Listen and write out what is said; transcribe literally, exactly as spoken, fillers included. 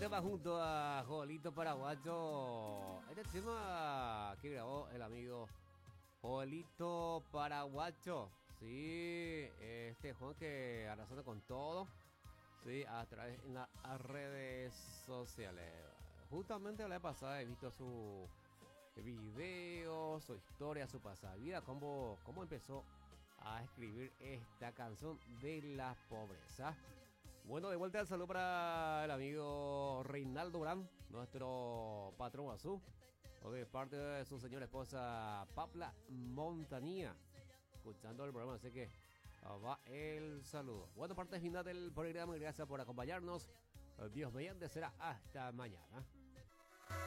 tema junto a Joelito Paraguacho. Este tema que grabó el amigo Joelito Paraguacho. Sí, este Juan que arrasando con todo. Sí, a través de las redes sociales. Justamente la pasada he visto su video, su historia, su pasada vida, cómo, cómo empezó a escribir esta canción de la pobreza. Bueno, de vuelta el saludo para el amigo Reinaldo Durán, nuestro patrón azul, de parte de su señora esposa Papla Montanía, escuchando el programa, así que va el saludo. Bueno, parte final del programa, gracias por acompañarnos. Dios mediante será hasta mañana.